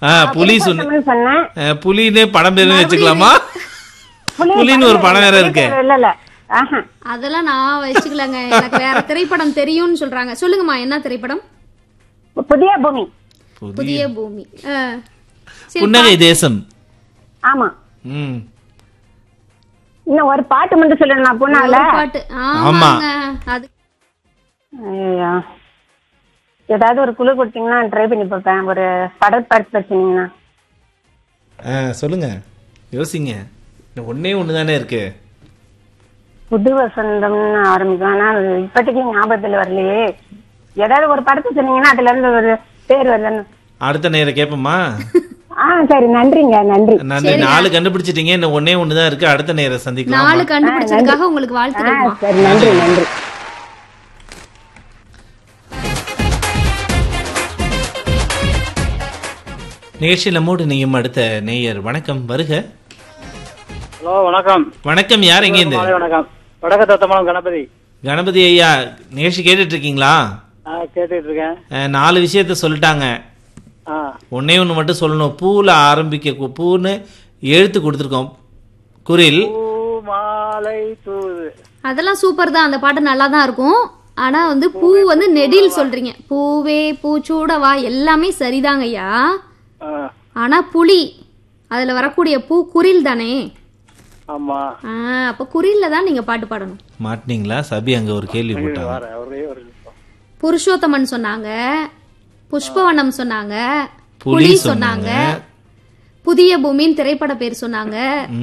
புலி சொன்ன புலின்னு படம் பேரு வச்சுக்கலாமா? புலின்னு ஒரு படம் வேற இருக்கு. அதெல்லாம் நான் வச்சுக்கலங்க. எனக்கு வேற திரைப்படம் தெரியும்னு சொல்றாங்க. சொல்லுங்கம்மா, என்ன திரைப்படம்? புதிய பூமி. புதிய பூமி. புன்னகை தேசம். ஆமா. இன்னும் ஒரு பாட்டு மட்டும் சொல்லணும். புண்ணால பாட்டு. ஆமாங்க. அது ஏதாவது ஒரு குழு கொடுத்தீங்கன்னா ட்ரை பண்ணி பார்ப்பேன். ஒரு படப்பாட்டு வச்சீங்கன்னா சொல்லுங்க, யோசிங்க. ஒன்னே ஒண்ணுதானே இருக்கு. புது வசந்தம்னு ஆரம்பிக்கும். ஆனா இப்போதைக்கு ஞாபகத்துல வரலையே. ஏதாவது ஒரு படத்தை சொன்னீங்கன்னா அதுல இருந்து ஒரு பேர் வரலன்னு. அடுத்த நேரம் கேப்பமா? சரி, நன்றிங்க. நன்றி. 4 கண்டுபிடிச்சிட்டீங்க. இன்னும் ஒன்னே ஒண்ணுதான் இருக்கு. அடுத்த நேரம் சந்திக்கலாம். 4 கண்டுபிடிச்சதுக்காக உங்களுக்கு வாழ்த்துக்கள். சரி, நன்றி. நன்றி. நிகழ்ச்சியில் நம்மோடு நீயும் அடுத்த நேயர். வணக்கம், வருக. ஹலோ, வணக்கம். வணக்கம், யார் எங்க இருந்து? வணக்கம், வடக்கு தத்தமலம் கணபதி. கணபதி ஐயா, நிகழ்ச்சி கேட்டுட்டு இருக்கீங்களா? கேட்டுட்டு இருக்கேன். 4 விஷயத்த சொல்லிட்டாங்க. ஒன்னே ஒண்ணு மட்டும் சொல்லணும். பூல ஆரம்பிக்க பூன்னு எழுத்து கொடுத்துருக்கோம். குரில். அதெல்லாம் சூப்பர் தான். அந்த பாட்டு நல்லா தான் இருக்கும். ஆனா பூ நெடில் சொல்றீங்க. பூவே பூச்சூடவா எல்லாமே சரிதாங்க ஐயா. ஆனா புலி அதுல வரக்கூடிய பூ குரில் தானே? ஆமா. அப்ப குரில்ல தான் நீங்க பாட்டு பாடணும். மாட்டீங்களா? சபி அங்க ஒரு கேள்வி போட்டாங்க. புருஷோத்தமன் சொன்னாங்க, புஷ்பவனம் சொன்னாங்க, புலி சொன்னாங்க, புதிய பூமியின் திரைப்பட பேர் சொன்னாங்க.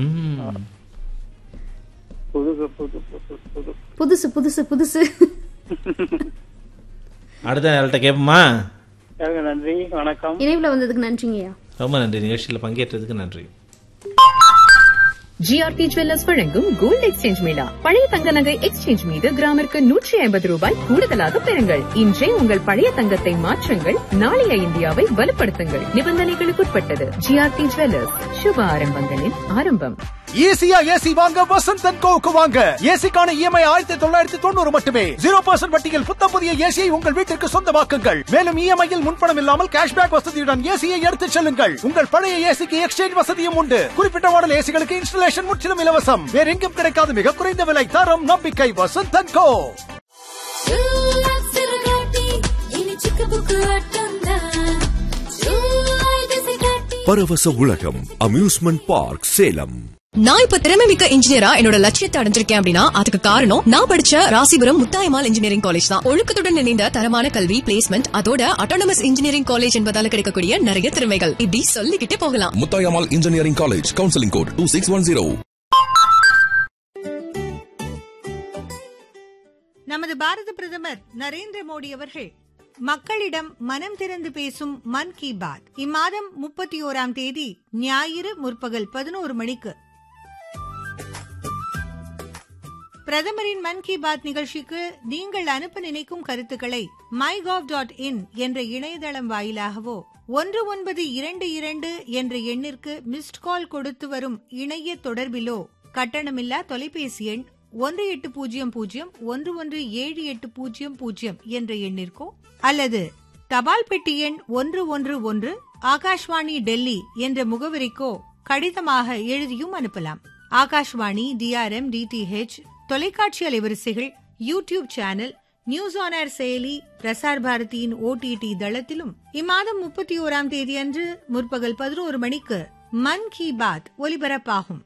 புதுசு புதுசு புதுசு. அடுத்த நேரத்தை கேப்பமா? நன்றி, வணக்கம். இணைவுல வந்ததுக்கு நன்றிங்கய்யா. ரொம்ப நன்றி. நிகழ்ச்சியில பங்கேற்றதுக்கு நன்றி. ஜிஆர்டி ஜுவல்லர்ஸ் வழங்கும் கோல்ட் எக்ஸ்சேஞ்ச் மேளா. பழைய தங்க நகை எக்ஸ்சேஞ்ச் மீது கிராமிற்கு 150 ரூபாய் கூடுதலாக பெறுங்கள். இன்றே உங்கள் பழைய தங்கத்தை மாற்றுங்கள். நாளைய இந்தியாவை வலுப்படுத்துங்கள். நிபந்தனைகளுக்குட்பட்டது. ஜிஆர்டி ஜுவல்லர்ஸ், சுப ஆரம்பங்களின் ஆரம்பம். ஈஸியா ஏசி வாங்க வசந்த் அண்ட் கோவுக்கு வாங்க. ஏசிக்கான இஎம்ஐ 1990 மட்டுமே. 0% வட்டியில் புத்தம் புதிய ஏசியை உங்கள் வீட்டிற்கு சொந்தமாக்குங்கள். மேலும் இஎம்ஐயில் முன்பணம் இல்லாமல் கேஷ்பேக் வசதியுடன் ஏசியை எடுத்துச் செல்லுங்கள். உங்கள் பழைய ஏசிக்கு எக்ஸ்சேஞ்ச் வசதியும் உண்டு. குறிப்பிட்ட மாடல் ஏசிகளுக்கு இன்ஸ்டாலேஷன் முற்றிலும் இலவசம். வேற எங்கும் கிடைக்காத மிக குறைந்த விலை, தரம், நம்பிக்கை. வசந்த் அண்ட் கோ. பரவச உலகம் அம்யூஸ்மெண்ட் பார்க் சேலம். நான் இப்ப திறமைமிக்க இன்ஜினியரா என்னோட லட்சியத்தை அடைஞ்சிருக்கேன் அப்படின்னா அதுக்கு காரணம் நான் படிச்ச ராசிபுரம் முத்தாயம்மாள் இன்ஜினியரிங் காலேஜ் தான். ஒழுக்கத்துடன் இணைந்த தரமான கல்வி, பிளேஸ்மெண்ட், அதோட அட்டானமஸ் இன்ஜினியரிங் காலேஜ் என்பதால கிடைக்கக்கூடிய நிறைய திறமைகள் இப்படி சொல்லிக்கிட்டே போகலாம். Muthayammal engineering college, counselling code 2610. நமது பாரத பிரதமர் நரேந்திர மோடி அவர்கள் மக்களிடம் மனம் திறந்து பேசும் மன் கி பாத் இம்மாதம் 31ஆம் தேதி ஞாயிறு முற்பகல் 11 மணிக்கு பிரதமரின் மன் கி பாத் நிகழ்ச்சிக்கு நீங்கள் அனுப்ப நினைக்கும் கருத்துக்களை mygov.in என்ற இணையதளம் வாயிலாகவோ 1922 என்ற எண்ணிற்கு மிஸ்ட் கால் கொடுத்து வரும் இணைய தொடர்பிலோ கட்டணமில்லா தொலைபேசி எண் 1800-117800 என்ற எண்ணிற்கோ அல்லது தபால் பெட்டி எண் 111 ஆகாஷ்வாணி டெல்லி என்ற முகவரிக்கோ கடிதமாக எழுதியும் அனுப்பலாம். ஆகாஷ்வாணி, DRM, DTH தொலைக்காட்சி அலைவரிசைகள், YouTube channel, news on air செயலி, பிரசார் பாரதியின் OTT தளத்திலும் இம்மாதம் 31ஆம் தேதி அன்று முற்பகல் 11 மணிக்கு மன் கி பாத் ஒலிபரப்பாகும்.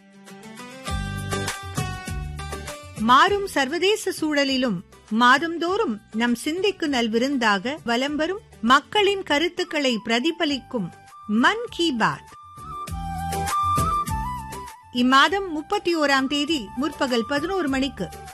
மாறும் சர்வதேச சூழலிலும் மாதந்தோறும் நம் சிந்திக்கு நல்விருந்தாக வலம் வரும் மக்களின் கருத்துக்களை பிரதிபலிக்கும் மன் கி பாத் இம்மாதம் 31ஆம் தேதி முற்பகல் 11 மணிக்கு